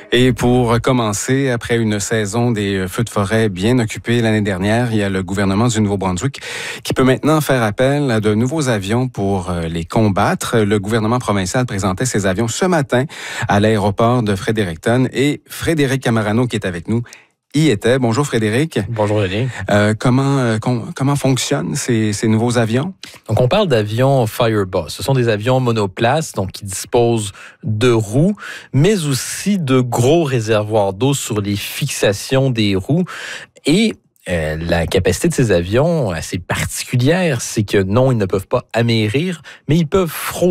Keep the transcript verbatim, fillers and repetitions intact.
Et pour commencer, après une saison des feux de forêt bien occupée l'année dernière, il y a le gouvernement du Nouveau-Brunswick qui peut maintenant faire appel à de nouveaux avions pour les combattre. Le gouvernement provincial présentait ses avions ce matin à l'aéroport de Fredericton et Frédéric Camarano, qui est avec nous, y était. Bonjour Frédéric. Bonjour Denis. Euh, comment, euh, com- comment fonctionnent ces, ces nouveaux avions? Donc on parle d'avions Fireboss. Ce sont des avions monoplaces, donc qui disposent de roues, mais aussi de gros réservoirs d'eau sur les fixations des roues. Et euh, la capacité de ces avions assez particulière, c'est que non, ils ne peuvent pas amérir, mais ils peuvent frôler